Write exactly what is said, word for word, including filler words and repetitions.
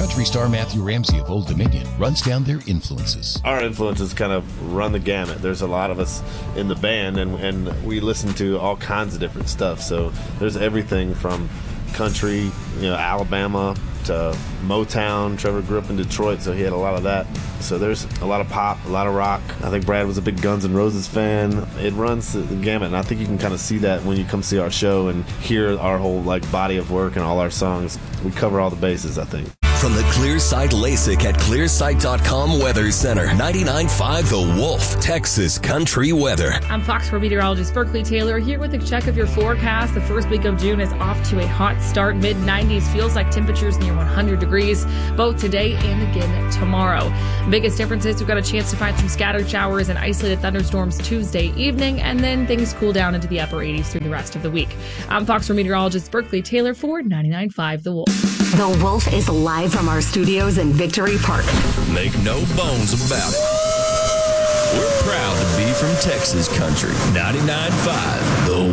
Country star Matthew Ramsey of Old Dominion runs down their influences. Our influences kind of run the gamut. There's a lot of us in the band, and, and we listen to all kinds of different stuff. So there's everything from country, you know, Alabama to Motown. Trevor grew up in Detroit, so he had a lot of that. So there's a lot of pop, a lot of rock. I think Brad was a big Guns N' Roses fan. It runs the gamut, and I think you can kind of see that when you come see our show and hear our whole like body of work and all our songs. We cover all the bases, I think. From the Clearsight LASIK at Clearsight dot com Weather Center, ninety-nine point five The Wolf, Texas Country Weather. I'm Fox four meteorologist Berkeley Taylor here with a check of your forecast. The first week of June is off to a hot start. mid nineties feels like temperatures near one hundred degrees, both today and again tomorrow. Biggest differences, we've got a chance to find some scattered showers and isolated thunderstorms Tuesday evening, and then things cool down into the upper eighties through the rest of the week. I'm Fox four meteorologist Berkeley Taylor for ninety-nine point five The Wolf. The Wolf is live from our studios in Victory Park. Make no bones about it. We're proud to be from Texas Country, ninety-nine point five The